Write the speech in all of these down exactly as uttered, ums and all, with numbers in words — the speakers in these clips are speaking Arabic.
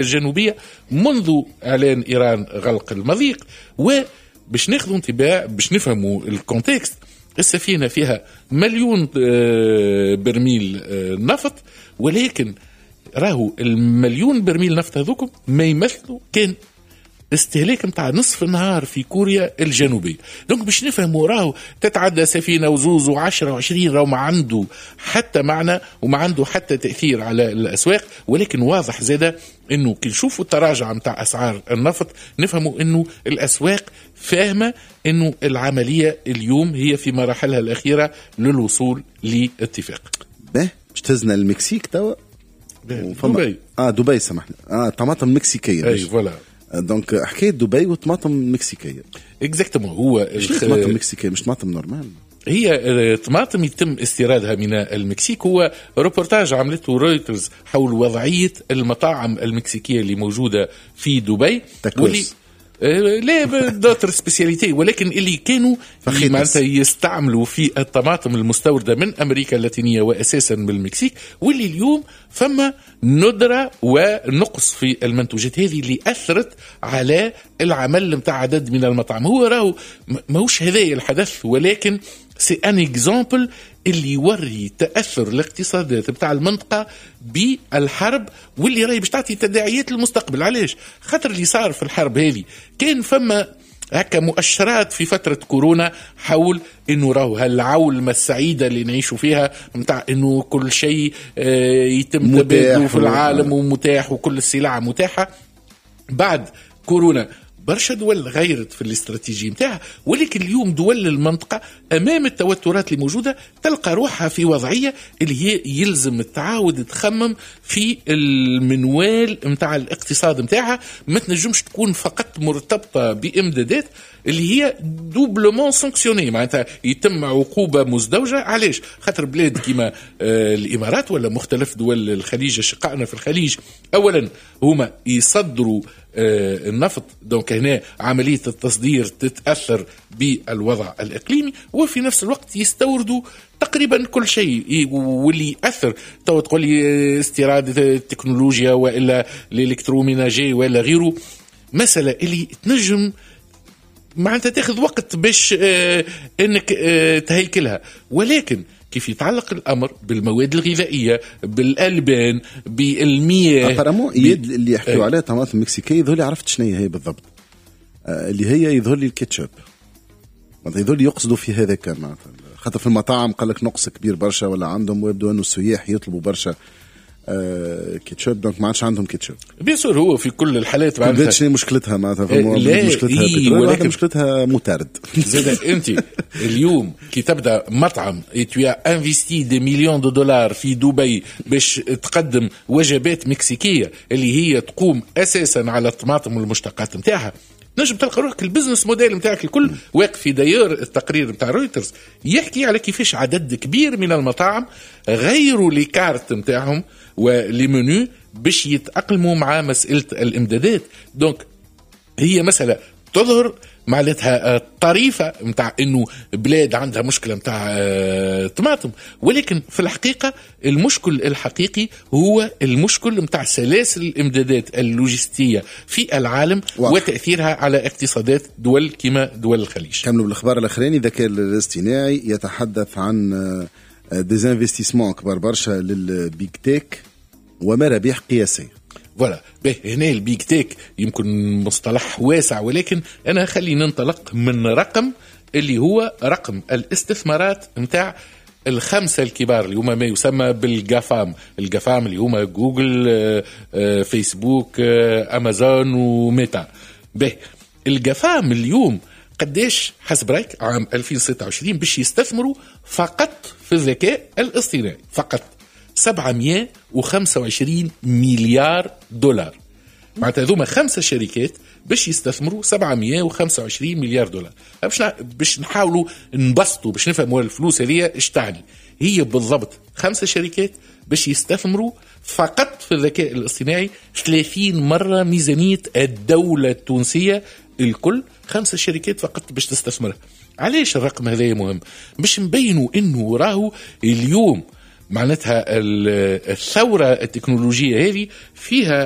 الجنوبية منذ إعلان إيران غلق المضيق. وباش ناخذوا انطباع باش نفهموا الكونتكست، السفينة فيها مليون برميل نفط، ولكن راهو المليون برميل نفط هذوكم ما يمثلوا كان استهلاك متاع نصف النهار في كوريا الجنوبية. دونك باش نفهموا راهو تتعدى سفينة وزوز وعشرة وعشرين راهو ما عنده حتى معنى وما عنده حتى تأثير على الأسواق. ولكن واضح زادة انه كي نشوفوا التراجع متاع أسعار النفط نفهموا انه الأسواق فاهمة انه العملية اليوم هي في مراحلها الأخيرة للوصول لاتفاق. به باش تهزنا المكسيك توا دبي. اه دبي سامحني. اه طماطم مكسيكية. اي فوالا. دونك حكاية دبي وطماطم مكسيكية. اكزاكتومون. هو الخ... طماطم مكسيكية مش طماطم نورمال. هي طماطم يتم استيرادها من المكسيك. هو روبورتاج عملته رويترز حول وضعية المطاعم المكسيكية اللي موجودة في دبي واللي لا دوتر سبيسياليتي، ولكن اللي كانوا معناتها يستعملوا في الطماطم المستوردة من أمريكا اللاتينية وأساسا من المكسيك، واللي اليوم فما ندرة ونقص في المنتوجات هذه اللي أثرت على العمل متاع عدد من المطاعم. هو راهو ماهوش هذا الحدث، ولكن سي ان اكزامبل اللي يوري تأثر الاقتصادات بتاع المنطقة بالحرب، واللي راهي باش تعطي تداعيات للمستقبل. علاش؟ خاطر اللي صار في الحرب هذه كان فما هكا مؤشرات في فترة كورونا حول انه راهو هالعولمة السعيدة اللي نعيشوا فيها متاع انه كل شيء يتم تبادله في العالم ومتاح وكل السلع متاحة. بعد كورونا برشا دول غيرت في الاستراتيجية متاعها، ولكن اليوم دول المنطقة أمام التوترات اللي موجودة تلقى روحها في وضعية اللي هي يلزم التعاود تخمم في المنوال متاع الاقتصاد متاعها. ما تنجمش تكون فقط مرتبطة بإمدادات اللي هي دوبلمون سانكسيوني، معناتها يتم عقوبة مزدوجة. علاش؟ خاطر بلاد كما آه الإمارات ولا مختلف دول الخليج، شقائنا في الخليج أولا هما يصدروا آه النفط، دونك هنا عملية التصدير تتأثر بالوضع الإقليمي، وفي نفس الوقت يستوردوا تقريبا كل شيء واللي يأثر. تو تقول لي استيراد التكنولوجيا وإلا الإلكتروميناجي ولا غيره، مسألة اللي تنجم معناتها تاخذ وقت باش آه انك آه تهيكلها. ولكن كيف يتعلق الامر بالمواد الغذائيه، بالالبان، بالمياه، ابارامون يد اللي يحكيوا عليها طماطم مكسيكيه يظهر لي عرفت شنو هي بالضبط. آه اللي هي يظهر لي الكاتشب، معناتها يظهر لي يقصدوا في هذا كان معناتها خاطر في المطاعم قال لك نقص كبير برشا ولا عندهم، ويبدو انه السياح يطلبوا برشا آه كيتشب، دونك ما عادش عندهم كيتشب. بيان سور هو في كل الحالات معناتها شنو مشكلتها معناتها في لا مشكلتها إيه بترول، ولكن مشكلتها متارد. زاد انت اليوم كي تبدا مطعم تيا انفيستي دي مليون دو دولار في دبي باش تقدم وجبات مكسيكيه اللي هي تقوم اساسا على الطماطم والمشتقات نتاعها، نجم تلقى روحك البزنس موديل نتاعك الكل واقف في داير. التقرير نتاع رويترز يحكي على كيفاش عدد كبير من المطاعم غيروا لي كارت نتاعهم ولي منيو باش يتأقلموا مع مسألة الإمدادات. دونك هي مسألة تظهر معناتها طريفة متاع انه بلاد عندها مشكلة متاع طماطم، ولكن في الحقيقة المشكل الحقيقي هو المشكل متاع سلاسل الامدادات اللوجستية في العالم واحد. وتأثيرها على اقتصادات دول كما دول الخليج. كملوا بالاخبار الاخراني. الذكاء الاصطناعي يتحدث عن ديزانفستيسمون كبار برشا للبيج تيك ومرابح قياسية. فوالا به هنا البيج تيك يمكن مصطلح واسع، ولكن أنا خلينا ننطلق من رقم اللي هو رقم الاستثمارات متاع الخمسة الكبار اللي هما ما يسمى بالجافام. الجافام اللي هما جوجل، فيسبوك، أمازون وميتا. به الجافام اليوم قديش حسب رايك عام ألفين وستة وعشرين باش يستثمروا فقط في الذكاء الاصطناعي فقط سبعمائة وخمسة وعشرين مليار دولار. معناتها هذوما خمسة شركات باش يستثمروا سبعمائة وخمسة وعشرين مليار دولار. باش باش نحاولوا نبسطوا باش نفهموا الفلوس هذه ايش تعني. هي بالضبط خمسة شركات باش يستثمروا فقط في الذكاء الاصطناعي ثلاثين مرة ميزانية الدولة التونسية الكل. خمسة شركات فقط باش تستثمرها. علاش الرقم هذا مهم؟ باش نبينوا انه راهو اليوم معناتها الثورة التكنولوجية هذه فيها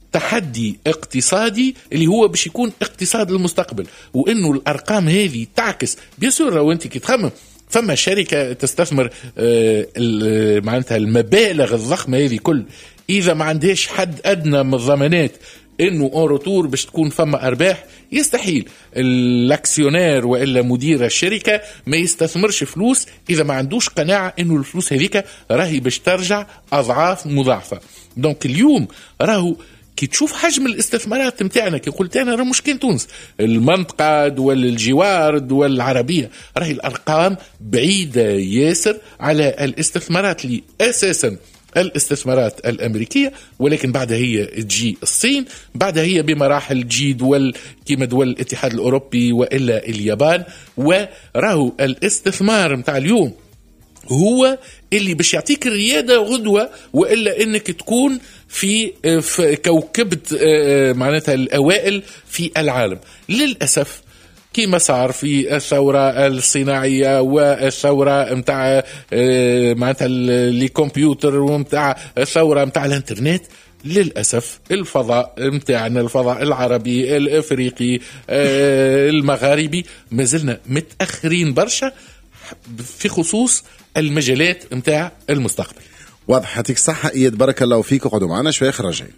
تحدي اقتصادي اللي هو باش يكون اقتصاد المستقبل، وانه الارقام هذه تعكس بيسور. لو انت كي تخمم فما شركه تستثمر آه معناتها المبالغ الضخمه هذه كل، اذا ما عندهاش حد ادنى من الضمانات انه اورو باش تكون فما ارباح، يستحيل الاكسيونير والا مدير الشركه ما يستثمرش فلوس اذا ما عندوش قناعه انه الفلوس هذيك راهي باش ترجع اضعاف مضاعفه. دونك اليوم راهو كي تشوف حجم الاستثمارات متاعنا، كي قلت انا راه مش كين تونس، المنطقه دول الجوار الدول العربيه، راهي الارقام بعيده ياسر على الاستثمارات اللي اساسا الاستثمارات الأمريكية، ولكن بعدها هي تجي الصين، بعدها هي بمراحل تجي دول كما دول الاتحاد الأوروبي وإلا اليابان. وراهو الاستثمار متاع اليوم هو اللي باش يعطيك الريادة غدوة، وإلا إنك تكون في, في كوكبة معناتها الأوائل في العالم. للأسف كما صار في الثورة الصناعية والثورة متاع معناتها الكمبيوتر ومتاع الثورة متاع الانترنت، للأسف الفضاء متاعنا، الفضاء العربي الأفريقي المغاربي، ما زلنا متأخرين برشا في خصوص المجالات متاع المستقبل. واضح. يعطيك الصحة إياد، بارك الله فيك. وقعدوا معنا شوية خرجين.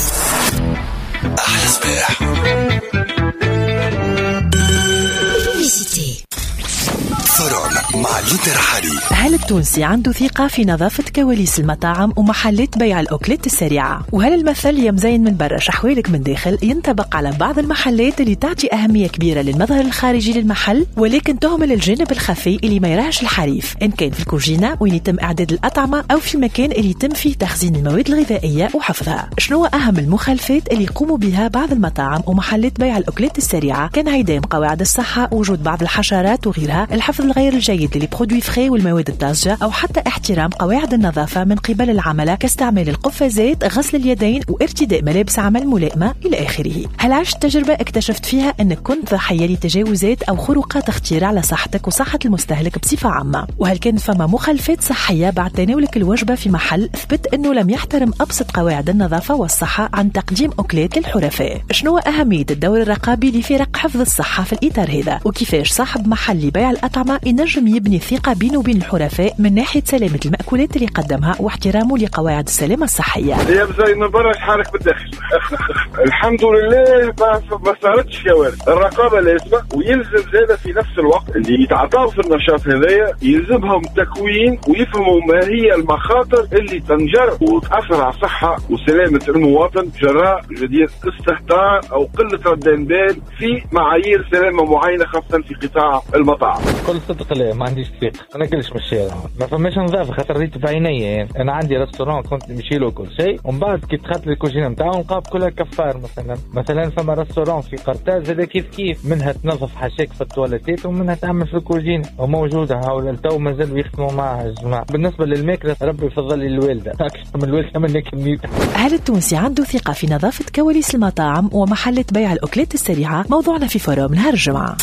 أحلى صباح. فروم مع ليندا رحالي. هل التونسي عنده ثقة في نظافة كواليس المطاعم ومحلات بيع الأكلات السريعة؟ وهل المثل يا مزين من برا شحوالك من داخل ينطبق على بعض المحلات اللي تعطي أهمية كبيرة للمظهر الخارجي للمحل، ولكن تهمل الجانب الخفي اللي ما يراهش الحريف، إن كان في الكوجينة وين يتم إعداد الأطعمة أو في المكان اللي يتم فيه تخزين المواد الغذائية وحفظها؟ شنو أهم المخالفات اللي يقوموا بها بعض المطاعم ومحلات بيع الأكلات السريعة كانعدام قواعد الصحة، وجود بعض الحشرات وغيرها، الحفظ الغير الجيد للبرودوي فري والمواد الطازجة، أو حتى احترام قواعد النظافة من قبل العملة كاستعمال القفازات، غسل اليدين، وارتداء ملابس عمل ملائمة إلى آخره؟ هل عشت تجربة اكتشفت فيها أنك كنت ضحية لتجاوزات أو خروقات خطيرة على صحتك وصحة المستهلك بصفة عامة؟ وهل كانت فما مخالفات صحية بعد تناولك الوجبة في محل ثبت أنه لم يحترم أبسط قواعد النظافة والصحة عن تقديم أكلات للحرفاء؟ شنو أهمية الدور الرقابي لفرق حفظ الصحة في الإطار هذا؟ وكيفاش صاحب محل بيع الأطعمة ينجم يبني الثقة بينه وبين الحرفاء من ناحية سلامة المأكولات اللي قدمها واحترامه لقواعد السلامة الصحية؟ يا زي من برا حالك بالداخل. الحمد لله ما صارتش كوارث. الرقابة لازمة، ويلزم زادة في نفس الوقت اللي يتعاطوا في النشاط هذايا يلزمهم تكوين ويفهموا ما هي المخاطر اللي تنجر وتأثر على الصحة وسلامة المواطن جراء جديد استهتار أو قلة ردان بال في معايير سلامة معينة، خاصة في قطاع المطاعم. كل صدق لا ما عنديش ثقة، أنا كلش من الشارع ما فماش نظافة، خاطر ريت بعيني يعني. أنا عندي ريستوران كنت نمشي له كل شيء، ومن بعد كي دخلت الكوجينة نتاعو نلقاو كلها كفار. مثلا مثلا فما ريستوران في قرطاج هذا كيف كيف، منها تنظف حاشاك في التواليتات ومنها تعمل في الكوجينة، وموجودة هاولا التو مازالوا يخدموا معها الجماعة. بالنسبة للماكلة ربي يفضل لي الوالدة أكثر من الوالدة من كميتها. هل التونسي عنده ثقة في نظافة كواليس المطاعم ومحلات بيع الأكلات السريعة؟ موضوعنا في فروم نهار الجمعة.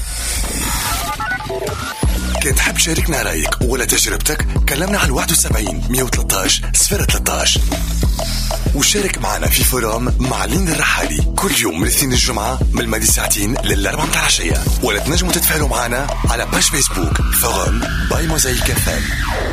كنت حاب شاركنا رأيك ولا تجربتك، كلمنا على واحد وسبعين مية وثلاثة عشر صفر ثلاثة عشر وشارك معنا في فورم مع ليندا الرحالي كل يوم من الاثنين الجمعة من الماضي ساعتين للأربعة متاع العشية، ولا تنجموا تتفاعلوا معنا على باش فيسبوك فورم باي موزايك اف ام.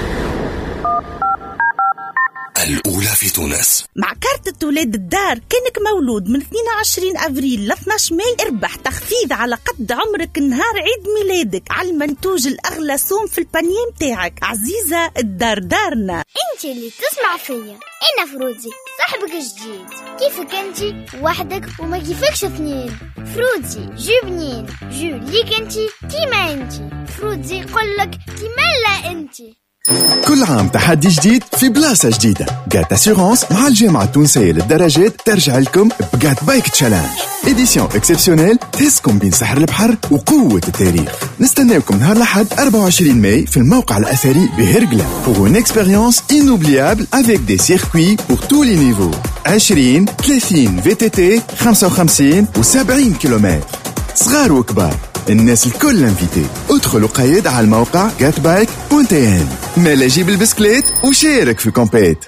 الأولى في تونس. مع كارت ولاد الدار، كانك مولود من اثنين وعشرين أفريل ل اثني عشر ماي اربح تخفيض على قد عمرك نهار عيد ميلادك على المنتوج الأغلى سوم في البانيه متاعك. عزيزة الدار دارنا. انت اللي تسمع فيا، انا فروزي صاحبك الجديد. كيفك انت وحدك وما كيفكش اثنين؟ فروزي جو بنين، جو ليك انت كيما انت. فروزي يقولك كيما لا انت. كل عام تحدي جديد في بلاصة جديدة. جات أسيغونس مع الجامعة التونسية للدراجات ترجع لكم بجات بايك تشالنج، إديسيون إكسبسيونيل تهزكم بين سحر البحر وقوة التاريخ. نستناوكم نهار الأحد أربعة وعشرين ماي في الموقع الأثري بهرقلة pour une expérience inoubliable avec des circuits pour tous les niveaux. عشرين ثلاثين في تي تي خمسة وخمسين و سبعين كيلومتر، صغار وكبار، الناس الكل انفيتي. ادخلوا قيد على الموقع جات بايك دوت ان. مالا جيب البسكليت وشارك في كومبيت.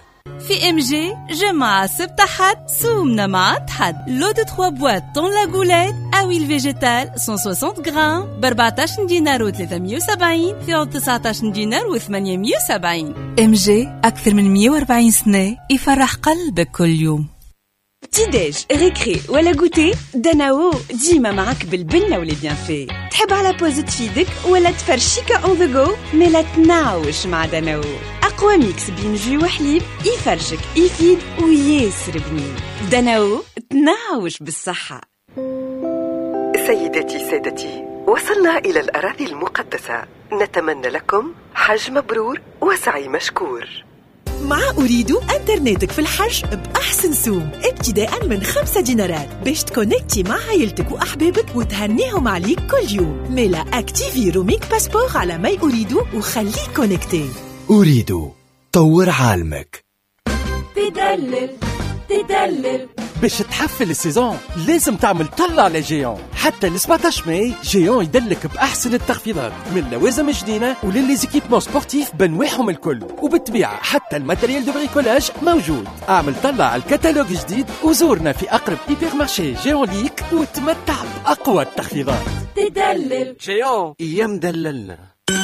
في ام جي جمعة سبت حد سومنا مع حد لو دو ثلاثة بوات طون لاغولات اويل فيجيتال مية وستين غرام ب أربعطاش دينار وثلاثمية وسبعين في تسعطاش دينار وثمانمية وسبعين. ام جي اكثر من مية وأربعين سنة يفرح قلبك كل يوم. تيداج ريكري ولا غوتي داناو ديما معك بالبنة واللي بيان في. تحب على بوز تفيدك ولا تفرشيكا اون ذا جو ميلا تناوش مع داناو. اقوى ميكس بين جوي وحليب يفرشك يفيد وياسر بنين. داناو تناوش بالصحة. سيداتي سادتي، وصلنا إلى الأراضي المقدسة. نتمنى لكم حج مبرور وسعي مشكور. مع أريدو أنترنتك في الحج بأحسن سوم ابتداء من خمسة دينارات باش تكونكتي مع عائلتك وأحبابك وتهنيهم عليك كل يوم. ميلا أكتيفي روميك باسبور على ماي أريدو وخليك كونكتي. أريدو طور عالمك. تدلل تدلل باش تحفل السيزون لازم تعمل طلع لجيون. حتى ل سبعطاش ماي جيون يدلك بأحسن التخفيضات من لوازم جديدة وللزيكيبمون سبورتيف بنواعهم الكل، وبالطبيعة حتى الماتريال دو بريكولاج موجود. اعمل طلع على الكتالوج جديد وزورنا في أقرب هيبر مارشي جيون ليك وتمتع بأقوى التخفيضات. تدلل جيون ايام دللنا.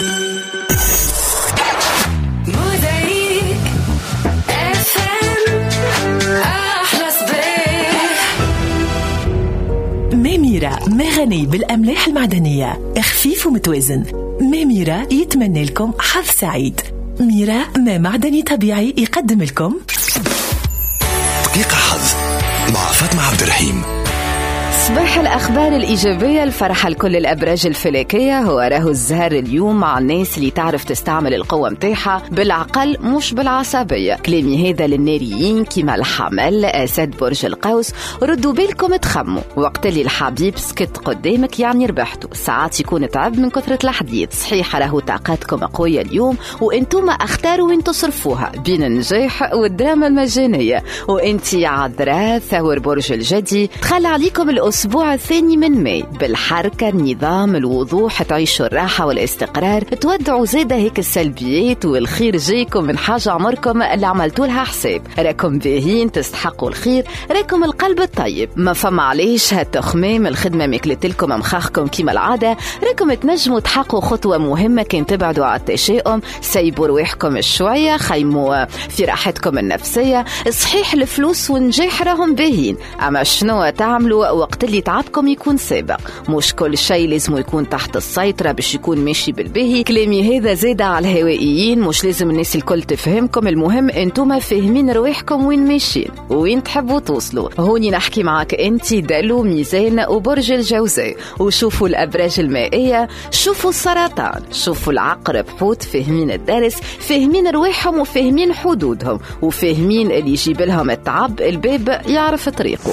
ميميرا ما غني بالأملاح المعدنية، خفيف ومتوازن. ميميرا يتمنى لكم حظ سعيد. ميرا ما معدني طبيعي يقدم لكم دقيقة حظ مع فاطمة عبد الرحيم. صباح الأخبار الإيجابية الفرحة لكل الأبراج الفلكية. هو راهو الزهر اليوم مع الناس اللي تعرف تستعمل القوة متاعها بالعقل مش بالعصبية. كلامي هذا للناريين كيما الحمل أسد برج القوس، ردوا بالكم تخموا وقت اللي الحبيب سكت قدامك يعني ربحتوا. ساعات يكون تعب من كثرة الحديث. صحيح راهو طاقاتكم قوية اليوم وانتم اختاروا وين تصرفوها بين النجاح والدراما المجانية. وانتي عذراء ثور برج الجدي، تخلى عليكم الأسبوع الأسبوع الثاني من ماي بالحركة النظام الوضوح، تعيشوا الراحة والاستقرار، تودعوا زيادة هيك السلبيات والخير جيكم من حاجة عمركم اللي عملتوا لها حساب. راكم باهين تستحقوا الخير، راكم القلب الطيب. ما فما عليش هالتخمام الخدمة مكلتلكم مخاخكم كيما العادة. راكم تنجموا تحققوا خطوة مهمة كان تبعدوا على التشاؤم. سيبوا رواحكم شوية، خيموا في راحتكم النفسية. صحيح الفلوس والنجاح راهم باهين، أما شنو تعملوا وقت اللي تعبكم يكون سابق؟ مش كل شيء لازم يكون تحت السيطرة باش يكون ماشي بالباهي. كلامي هذا زاد على الهوائيين، مش لازم الناس الكل تفهمكم، المهم انتم فاهمين رواحكم وين ماشيين وين تحبوا توصلوا. هوني نحكي معك انت دلو ميزان وبرج الجوزاء. وشوفوا الأبراج المائية، شوفوا السرطان، شوفوا العقرب حوت، فاهمين الدرس، فاهمين رواحهم وفاهمين حدودهم وفاهمين اللي يجيب لهم التعب الباب يعرف طريقه.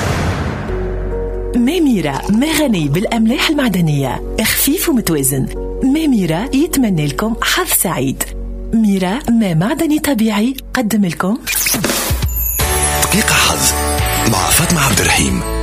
ميميرا ما غني بالأملاح المعدنية، خفيف ومتوازن. ميميرا يتمنى لكم حظ سعيد. ميرا ما معدني طبيعي قدم لكم دقيقة حظ مع فاطمة عبد الرحيم.